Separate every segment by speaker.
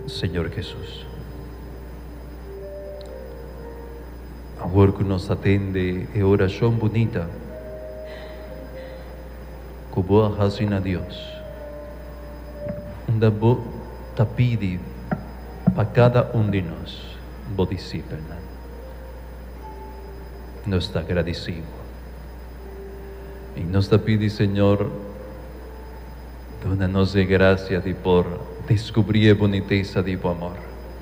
Speaker 1: Señor Jesús, agora que nos atende e oração bonita, que boa razão a Deus, onde boa te pede para cada de nós, boa disciplina. Nos está agradecido. E nos te pede, Senhor, dona-nos a graça de por descobrir a boniteza de tu amor.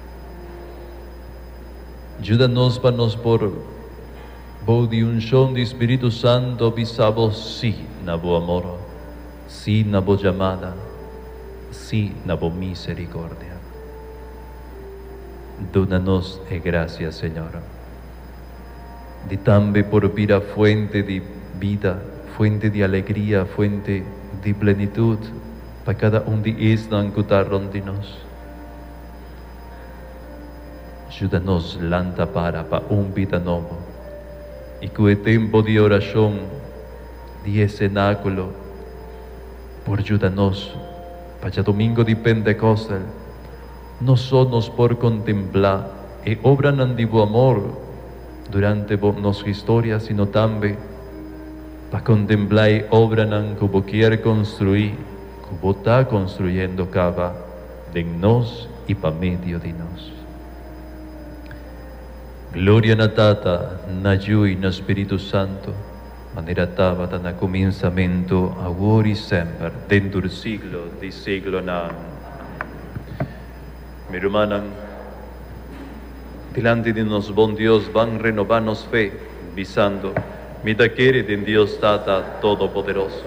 Speaker 1: Ajuda-nos para nos por de unção do Espírito Santo, bisamos sim na boa amor, sim na boa chamada, sim na boa misericórdia. Dona-nos a graça, Senhor, de também por vir a fuente de vida, fuente de alegria, fuente de plenitude, para cada de eles que encontraram de nós. Ajuda-nos lanta para vida novo. E que o tempo de oração, de cenáculo, por ajuda-nos, para o domingo de Pentecostes, não só nos por contemplar e obra de bom amor durante nossa história, sino também para contemplar e obra que você quer construir, que você está construindo cada de nós e para meio de nós. Glória na Tata, na Ju e no Espírito Santo, maneira estava no começamento, agora e sempre, dentro do siglo de século na. Meu irmão, delante de nós, bom Deus, vão renovar nos fé, visando, me da querer em Deus Tata Todo-Poderoso.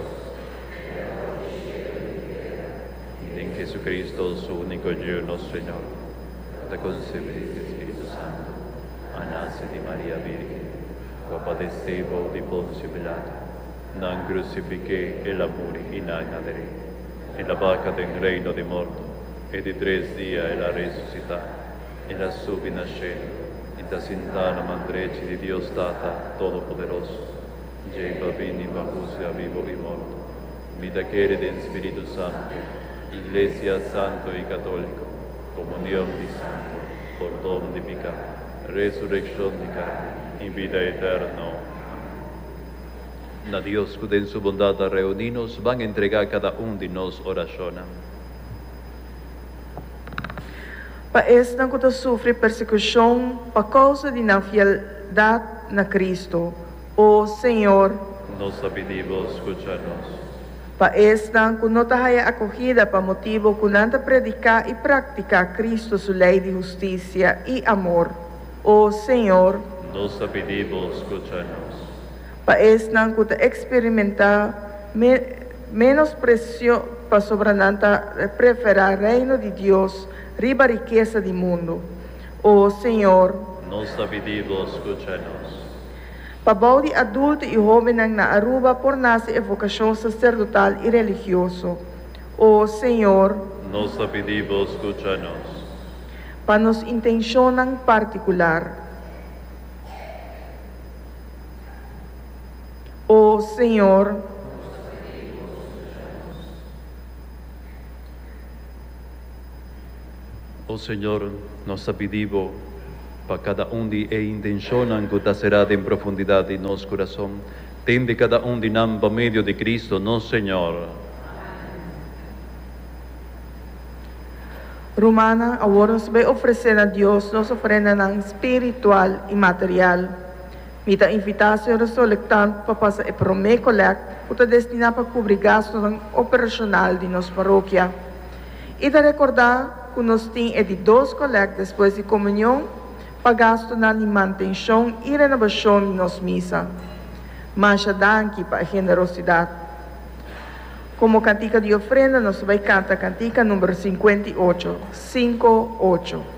Speaker 1: Em Jesucristo, su único Deus, nosso Senhor, da conceber Espírito Santo. Nasce de Maria Virgem, que padeceu de Pôncio Pilato, não crucifiquei ela morì e não aderei. Ela vaca del reino de morto, e de 3 dias ela ressuscita, ela sube na cielo, e da sentana mandrece de Deus Tata Todo-Poderoso, e bambini vacusia vivo e morto, mi da quere del Spirito Santo, Iglesia Santo e Católico, comunión de santo, perdón de pecado, resurrección de carne y vida eterna. Na Dios que en su bondad a reunirnos van a entregar cada de nos oración.
Speaker 2: Paes na que sofre persecução por causa de não fialdade na Cristo, o Senhor,
Speaker 1: nos pedimos, escucha-nos.
Speaker 2: Paes na que não haya acogida para motivo que não predicar e praticar Cristo sua lei de justiça e amor. O Senhor,
Speaker 1: nos pedimos, escucha-nos.
Speaker 2: Paes na que experimentar menosprecio para sobrenanta preferir reino de Deus riba riqueza do mundo. O Senhor,
Speaker 1: nos pedimos, escucha-nos.
Speaker 2: Para de adulto e jovem na Aruba por nascer vocação sacerdotal e religioso. O Senhor,
Speaker 1: nos pedimos, escucha-nos.
Speaker 2: Para nos intencionam particular. O Senhor,
Speaker 1: o Senhor, nos pedimos para cada de e intencionam que será em profundidade de nosso coração, tende cada de nós por meio de Cristo, nosso Senhor.
Speaker 2: Romana, agora nos vai oferecer a Deus nossa ofrenda espiritual e material. Mita invitação resolectante para passar a primeira coleta, que está destinada para cobrir gastos operacional de nossa paróquia. E de recordar que nós temos de 2 coletas depois de comunhão, para gasto na manutenção e renovação de nossa missa. Mas danke para a generosidade. Como cantica de ofrenda, nós vamos cantar a cantica número 58. 58.